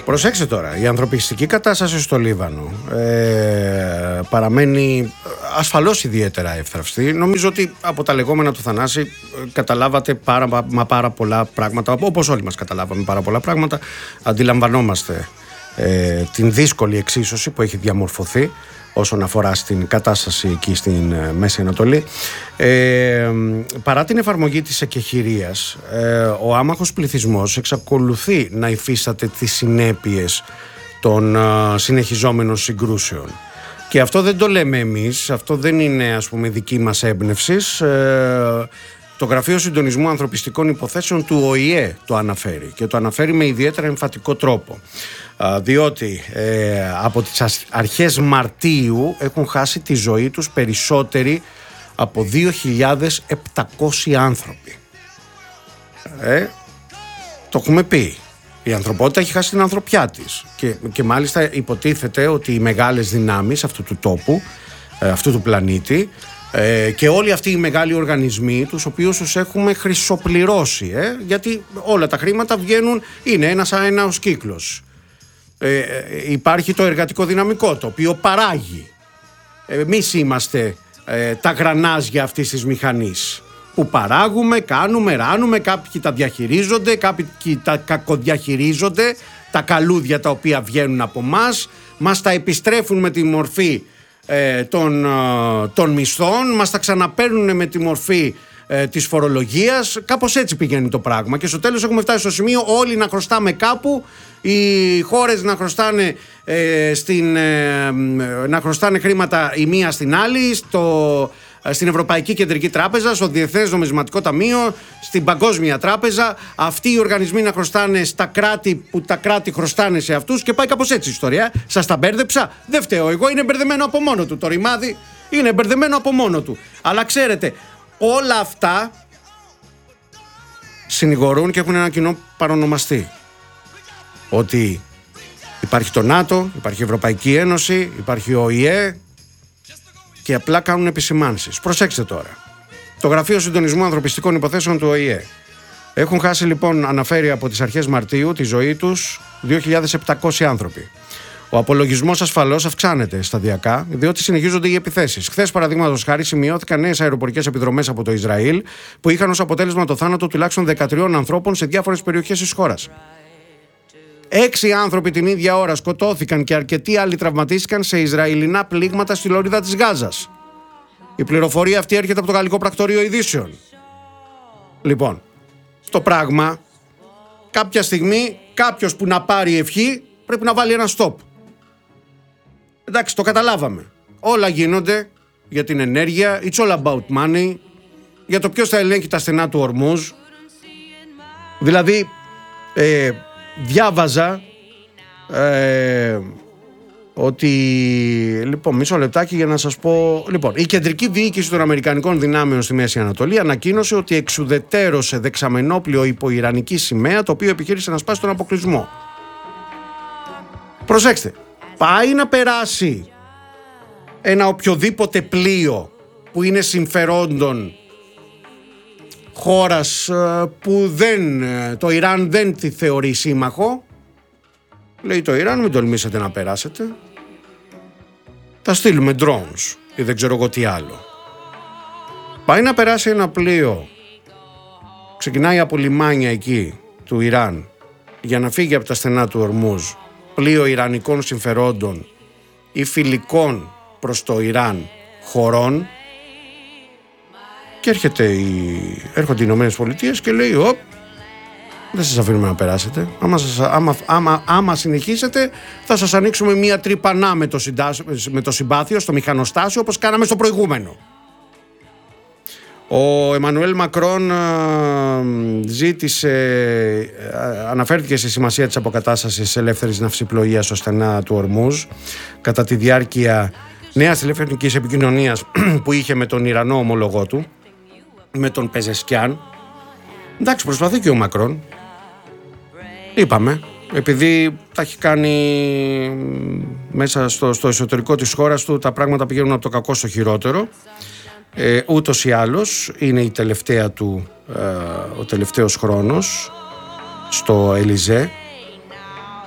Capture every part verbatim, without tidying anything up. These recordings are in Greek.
Προσέξτε τώρα, η ανθρωπιστική κατάσταση στο Λίβανο ε, παραμένει ασφαλώς ιδιαίτερα εύθραυστη. Νομίζω ότι από τα λεγόμενα του Θανάση καταλάβατε πάρα, μα πάρα πολλά πράγματα, όπως όλοι μας καταλάβαμε πάρα πολλά πράγματα. Αντιλαμβανόμαστε ε, την δύσκολη εξίσωση που έχει διαμορφωθεί όσον αφορά στην κατάσταση εκεί στην ε, Μέση Ανατολή. Ε, παρά την εφαρμογή της εκεχηρίας, ε, ο άμαχος πληθυσμός εξακολουθεί να υφίσταται τις συνέπειες των ε, συνεχιζόμενων συγκρούσεων. Και αυτό δεν το λέμε εμείς, αυτό δεν είναι, ας πούμε, δική μας έμπνευση. Ε, το Γραφείο Συντονισμού Ανθρωπιστικών Υποθέσεων του Ο Η Ε το αναφέρει, και το αναφέρει με ιδιαίτερα εμφατικό τρόπο. Διότι ε, από τις αρχές Μαρτίου έχουν χάσει τη ζωή τους περισσότεροι από δύο χιλιάδες επτακόσιοι άνθρωποι. Ε, το έχουμε πει. Η ανθρωπότητα έχει χάσει την ανθρωπιά της. Και, και μάλιστα υποτίθεται ότι οι μεγάλες δυνάμεις αυτού του τόπου, ε, αυτού του πλανήτη, ε, και όλοι αυτοί οι μεγάλοι οργανισμοί, τους οποίους τους έχουμε χρυσοπληρώσει, ε, γιατί όλα τα χρήματα βγαίνουν, είναι ένας αέναος κύκλος. Ε, υπάρχει το εργατικό δυναμικό, το οποίο παράγει. Εμείς είμαστε ε, τα γρανάζια αυτής της μηχανής που παράγουμε, κάνουμε, ράνουμε, κάποιοι τα διαχειρίζονται, κάποιοι τα κακοδιαχειρίζονται, τα καλούδια τα οποία βγαίνουν από μας, μας τα επιστρέφουν με τη μορφή ε, των, ε, των μισθών, μας τα ξαναπαίρνουν με τη μορφή ε, της φορολογίας. Κάπως έτσι πηγαίνει το πράγμα και στο τέλος έχουμε φτάσει στο σημείο όλοι να χρωστάμε κάπου, οι χώρες να χρωστάνε, ε, στην, ε, να χρωστάνε χρήματα η μία στην άλλη, στο, στην Ευρωπαϊκή Κεντρική Τράπεζα, στο Διεθνές Νομισματικό Ταμείο, στην Παγκόσμια Τράπεζα, αυτοί οι οργανισμοί να χρωστάνε στα κράτη που τα κράτη χρωστάνε σε αυτούς, και πάει κάπως έτσι η ιστορία. Σας τα μπέρδεψα? Δεν φταίω εγώ, είναι μπερδεμένο από μόνο του το ρημάδι, είναι μπερδεμένο από μόνο του. Αλλά ξέρετε, όλα αυτά συνηγορούν και έχουν ένα κοινό παρονομαστή. Ότι υπάρχει το ΝΑΤΟ, υπάρχει η Ευρωπαϊκή Ένωση, υπάρχει ο Ο Η Ε και απλά κάνουν επισημάνσεις. Προσέξτε τώρα. Το Γραφείο Συντονισμού Ανθρωπιστικών Υποθέσεων του Ο Η Ε έχουν χάσει, λοιπόν, αναφέρει από τις αρχές Μαρτίου τη ζωή τους δύο χιλιάδες επτακόσιοι άνθρωποι. Ο απολογισμός ασφαλώς αυξάνεται σταδιακά, διότι συνεχίζονται οι επιθέσεις. Χθες, παραδείγματος χάρη, σημειώθηκαν νέες αεροπορικές επιδρομές από το Ισραήλ που είχαν ως αποτέλεσμα το θάνατο τουλάχιστον δεκατριών ανθρώπων σε διάφορες περιοχές της χώρας. Έξι άνθρωποι την ίδια ώρα σκοτώθηκαν και αρκετοί άλλοι τραυματίστηκαν σε Ισραηλινά πλήγματα στη λωρίδα της Γάζας. Η πληροφορία αυτή έρχεται από το Γαλλικό Πρακτορείο Ειδήσεων. Λοιπόν, το πράγμα, κάποια στιγμή κάποιος που να πάρει ευχή πρέπει να βάλει ένα stop. Εντάξει, το καταλάβαμε. Όλα γίνονται για την ενέργεια, it's all about money, για το ποιος θα ελέγχει τα στενά του Ορμούζ. Δηλαδή, ε, διάβαζα ε, ότι, λοιπόν, μισό λεπτάκι για να σας πω. Λοιπόν, η κεντρική διοίκηση των Αμερικανικών δυνάμεων στη Μέση Ανατολή ανακοίνωσε ότι εξουδετέρωσε δεξαμενόπλιο υπό ιρανική σημαία, το οποίο επιχείρησε να σπάσει τον αποκλεισμό. Προσέξτε, πάει να περάσει ένα οποιοδήποτε πλοίο που είναι συμφερόντων χώρας που δεν, το Ιράν δεν τη θεωρεί σύμμαχο. Λέει το Ιράν, μην τολμήσετε να περάσετε, θα στείλουμε drones ή δεν ξέρω εγώ τι άλλο. Πάει να περάσει ένα πλοίο, ξεκινάει από λιμάνια εκεί του Ιράν για να φύγει από τα στενά του Ορμούζ, πλοίο ιρανικών συμφερόντων ή φιλικών προς το Ιράν χωρών, και έρχεται η... έρχονται οι Ηνωμένες Πολιτείες και λέει, οπ, δεν σας αφήνουμε να περάσετε, άμα, σας, άμα, άμα, άμα συνεχίσετε θα σας ανοίξουμε μία τρύπανά με το, συντάσιο, με το συμπάθειο στο μηχανοστάσιο, όπως κάναμε στο προηγούμενο. Ο Εμμανουέλ Μακρόν ζήτησε, αναφέρθηκε στη σημασία της αποκατάστασης ελεύθερης ναυσιπλοείας στο στενά του Ορμούζ κατά τη διάρκεια νέας τηλεφωνικής επικοινωνίας που είχε με τον Ιρανό ομολογό του, με τον Πεζεσκιάν. Εντάξει, προσπαθεί και ο Μακρόν. Είπαμε, επειδή τα έχει κάνει μέσα στο, στο εσωτερικό της χώρας του, τα πράγματα πηγαίνουν από το κακό στο χειρότερο. Ε, ούτως ή άλλως είναι η τελευταία του, ε, ο τελευταίος χρόνος στο Ελιζέ.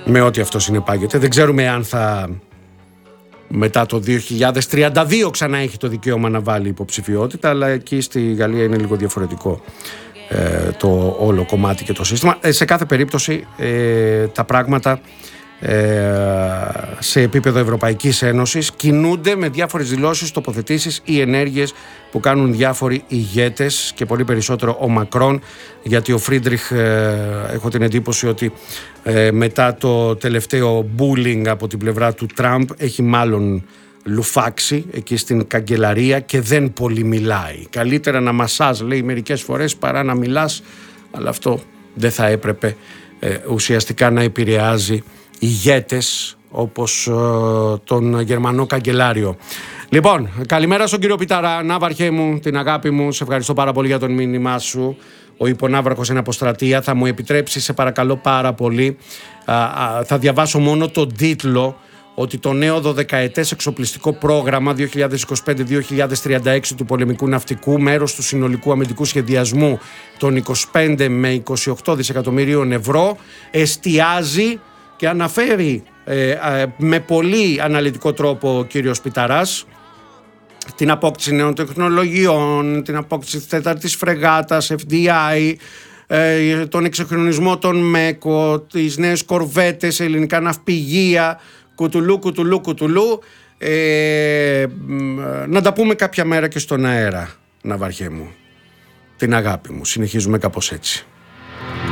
με ό,τι αυτό συνεπάγεται. Δεν ξέρουμε αν θα μετά το δύο χιλιάδες τριάντα δύο ξανά έχει το δικαίωμα να βάλει υποψηφιότητα, αλλά εκεί στη Γαλλία είναι λίγο διαφορετικό ε, το όλο κομμάτι και το σύστημα. Ε, σε κάθε περίπτωση ε, τα πράγματα ε, σε επίπεδο Ευρωπαϊκής Ένωσης κινούνται με διάφορες δηλώσεις, τοποθετήσεις ή ενέργειες που κάνουν διάφοροι ηγέτες και πολύ περισσότερο ο Μακρόν, γιατί ο Φρίντριχ ε, έχω την εντύπωση ότι ε, μετά το τελευταίο bullying από την πλευρά του Τραμπ έχει μάλλον λουφάξει εκεί στην καγκελαρία και δεν πολύ μιλάει. Καλύτερα να μασάζ, λέει, μερικές φορές παρά να μιλάς, αλλά αυτό δεν θα έπρεπε ε, ουσιαστικά να επηρεάζει ηγέτες όπως ε, τον Γερμανό καγκελάριο. Λοιπόν, καλημέρα στον κύριο Πιταρά, ναύαρχέ μου, την αγάπη μου, σε ευχαριστώ πάρα πολύ για τον μήνυμά σου. Ο υποναύαρχος είναι αποστρατεία, θα μου επιτρέψει σε παρακαλώ πάρα πολύ, α, α, θα διαβάσω μόνο τον τίτλο, ότι το νέο δωδεκαετές εξοπλιστικό πρόγραμμα δύο χιλιάδες είκοσι πέντε δύο χιλιάδες τριάντα έξι του πολεμικού ναυτικού, μέρος του συνολικού αμυντικού σχεδιασμού των είκοσι πέντε με είκοσι οκτώ δισεκατομμυρίων ευρώ, εστιάζει και αναφέρει ε, ε, με πολύ αναλυτικό τρόπο ο κύριος Πιταράς την απόκτηση νέων τεχνολογιών, την απόκτηση της τέταρτης φρεγάτας, εφ ντι άι, ε, τον εξυγχρονισμό των ΜΕΚΟ, τις νέες κορβέτες, ελληνικά ναυπηγεία, κουτουλού, κουτουλού, κουτουλού. Ε, να τα πούμε κάποια μέρα και στον αέρα, ναυαρχέ μου. Την αγάπη μου. Συνεχίζουμε κάπως έτσι.